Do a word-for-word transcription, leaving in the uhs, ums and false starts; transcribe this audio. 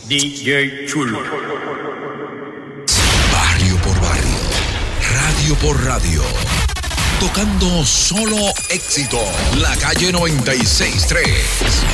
D J Chulo. Barrio por barrio, radio por radio, tocando solo éxito. La calle noventa y seis tres.